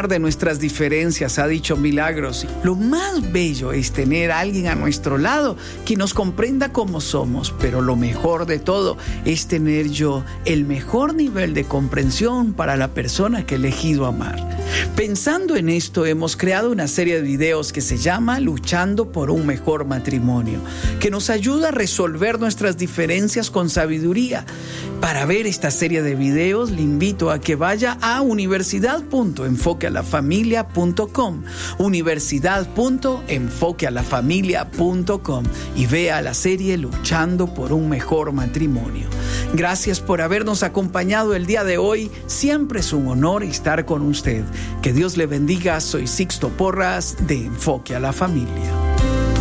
de nuestras diferencias ha dicho milagros. Lo más bello es tener a alguien a nuestro lado que nos comprenda como somos, pero lo mejor de todo es tener yo el mejor nivel de comprensión para la persona que he elegido amar. Pensando en esto, hemos creado una serie de videos que se llama Luchando por un mejor matrimonio, que nos ayuda a resolver nuestras diferencias con sabiduría. Para ver esta serie de videos, le invito a que vaya a universidad.enfoquealafamilia.com, universidad.enfoquealafamilia.com y vea la serie Luchando por un mejor matrimonio. Gracias por habernos acompañado el día de hoy. Siempre es un honor estar con usted. Que Dios le bendiga. Soy Sixto Porras de Enfoque a la Familia.